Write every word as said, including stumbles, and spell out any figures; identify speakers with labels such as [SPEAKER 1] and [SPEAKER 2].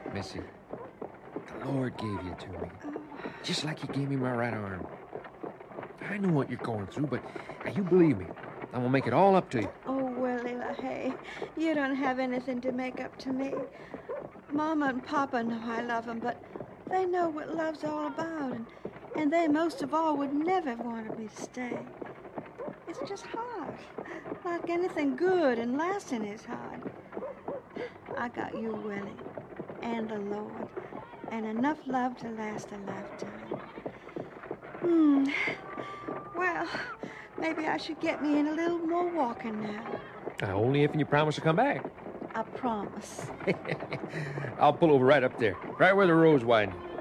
[SPEAKER 1] Missy, the Lord gave you to me. Just like he gave me my right arm. I know what you're going through, but now you believe me. I'm gonna make it all up to you.
[SPEAKER 2] Oh, Willie LaHaye, you don't have anything to make up to me. Mama and Papa know I love them, but they know what love's all about, and, and they most of all would never want me to stay. It's just hard. Like anything good and lasting is hard. I got you, Willie, and the Lord, and enough love to last a lifetime. Hmm. Well, maybe I should get me in a little more walking now.
[SPEAKER 1] Uh, only if you promise to come back.
[SPEAKER 2] I promise.
[SPEAKER 1] I'll pull over right up there, right where the road's widening.